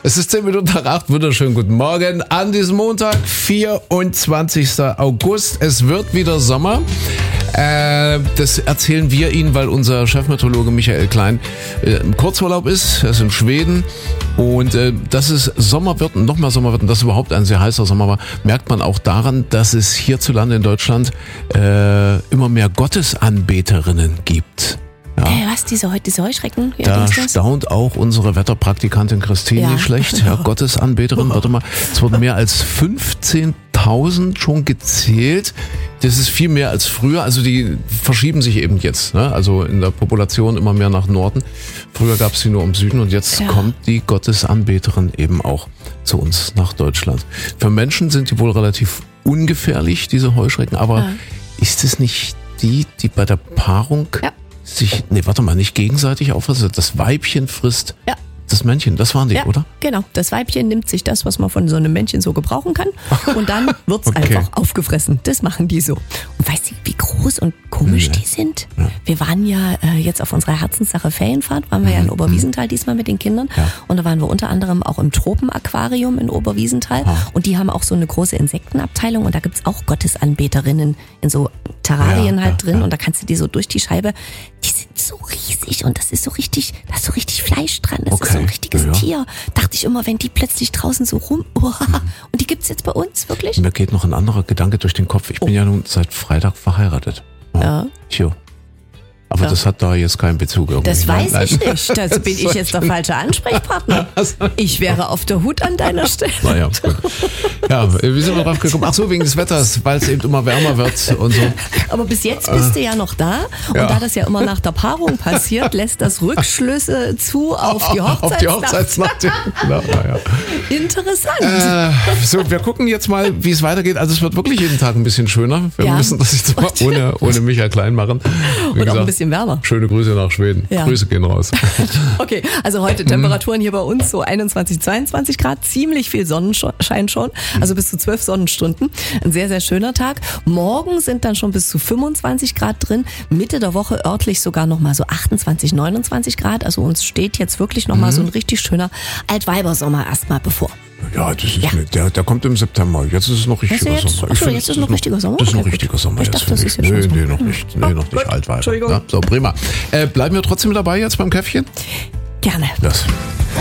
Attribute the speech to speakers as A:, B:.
A: Es ist 7:10, wunderschönen guten Morgen an diesem Montag, 24. August. Es wird wieder Sommer. Das erzählen wir Ihnen, weil unser Chefmeteorologe Michael Klein im Kurzurlaub ist. Er ist in Schweden. Und dass es Sommer wird und nochmal Sommer wird und dass überhaupt ein sehr heißer Sommer war, merkt man auch daran, dass es hierzulande in Deutschland immer mehr Gottesanbeterinnen gibt. Ja.
B: Was, diese Heuschrecken? Ja,
A: da staunt auch unsere Wetterpraktikantin Christine nicht schlecht. Ja, Gottesanbeterin, warte mal, es wurden mehr als 15.000 schon gezählt. Das ist viel mehr als früher. Also die verschieben sich eben jetzt. Ne? Also in der Population immer mehr nach Norden. Früher gab es sie nur im Süden und jetzt kommt die Gottesanbeterin eben auch zu uns nach Deutschland. Für Menschen sind die wohl relativ ungefährlich, diese Heuschrecken. Aber ist es nicht die bei der Paarung... sich, nicht gegenseitig auffressen. Das Weibchen frisst das Männchen. Das waren die, oder?
B: Genau. Das Weibchen nimmt sich das, was man von so einem Männchen so gebrauchen kann. Und dann wird's einfach aufgefressen. Das machen die so. Und weißt du, wie groß und komisch die sind? Ja. Wir waren ja jetzt auf unserer Herzenssache Ferienfahrt, waren wir ja in Oberwiesenthal diesmal mit den Kindern. Ja. Und da waren wir unter anderem auch im Tropenaquarium in Oberwiesenthal. Ja. Und die haben auch so eine große Insektenabteilung. Und da gibt's auch Gottesanbeterinnen in so Terrarien drin. Ja. Und da kannst du die so durch die Scheibe, die sind so riesig und das ist so richtig, da ist so richtig Fleisch dran. Das ist so ein richtiges Tier. Dachte ich immer, wenn die plötzlich draußen so und die gibt's jetzt bei uns, wirklich?
A: Mir geht noch ein anderer Gedanke durch den Kopf. Ich bin ja nun seit Freitag verheiratet.
B: Ja.
A: Tja. Aber das hat da jetzt keinen Bezug irgendwie.
B: Das weiß ich nicht. Also bin ich jetzt der falsche Ansprechpartner. Ich wäre auf der Hut an deiner Stelle.
A: Naja, gut. Ja, wie sind wir drauf gekommen? Ach so, wegen des Wetters, weil es eben immer wärmer wird und so.
B: Aber bis jetzt bist du ja noch da. Und da das ja immer nach der Paarung passiert, lässt das Rückschlüsse zu auf die Hochzeitsnacht.
A: Auf die Hochzeitsnacht. Genau,
B: Interessant.
A: So, wir gucken jetzt mal, wie es weitergeht. Also es wird wirklich jeden Tag ein bisschen schöner. Wir müssen das jetzt mal ohne Michael Klein machen. Wie
B: gesagt, auch ein bisschen wärmer.
A: Schöne Grüße nach Schweden. Ja. Grüße gehen raus.
B: Okay, also heute Temperaturen hier bei uns so 21, 22 Grad. Ziemlich viel Sonnenschein schon. Also bis zu 12 Sonnenstunden. Ein sehr, sehr schöner Tag. Morgen sind dann schon bis zu 25 Grad drin. Mitte der Woche örtlich sogar nochmal so 28, 29 Grad. Also uns steht jetzt wirklich nochmal so ein richtig schöner Altweibersommer erstmal bevor.
A: Ja, das ist der kommt im September. Jetzt ist es noch richtiger Sommer.
B: Achso, jetzt ist es noch richtiger Sommer?
A: Das ist noch richtiger Sommer.
B: Ich dachte, das ist jetzt schon
A: noch nicht. Nee, noch nicht Altweiber.
B: Entschuldigung.
A: Ja, so, prima. Bleiben wir trotzdem dabei jetzt beim Käffchen?
B: Gerne.
A: Das.